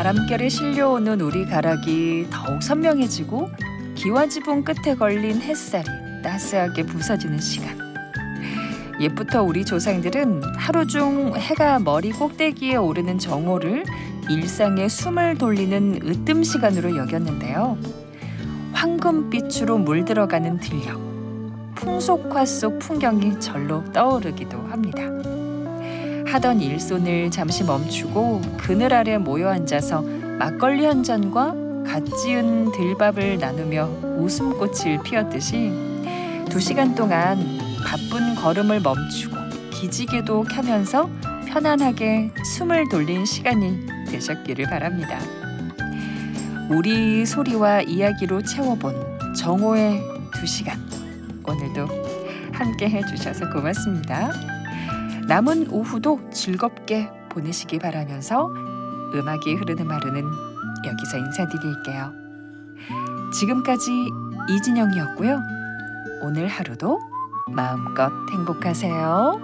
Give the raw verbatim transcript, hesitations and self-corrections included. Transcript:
바람결에 실려오는 우리 가락이 더욱 선명해지고 기와지붕 끝에 걸린 햇살이 따스하게 부서지는 시간. 옛부터 우리 조상들은 하루 중 해가 머리 꼭대기에 오르는 정오를 일상의 숨을 돌리는 으뜸 시간으로 여겼는데요. 황금빛으로 물들어가는 들녘, 풍속화 속 풍경이 절로 떠오르기도 합니다. 하던 일손을 잠시 멈추고 그늘 아래 모여 앉아서 막걸리 한 잔과 갓 지은 들밥을 나누며 웃음꽃을 피웠듯이 두 시간 동안 바쁜 걸음을 멈추고 기지개도 켜면서 편안하게 숨을 돌린 시간이 되셨기를 바랍니다. 우리 소리와 이야기로 채워본 정오의 두 시간, 오늘도 함께 해주셔서 고맙습니다. 남은 오후도 즐겁게 보내시기 바라면서 음악이 흐르는 하루는 여기서 인사드릴게요. 지금까지 이진영이었고요. 오늘 하루도 마음껏 행복하세요.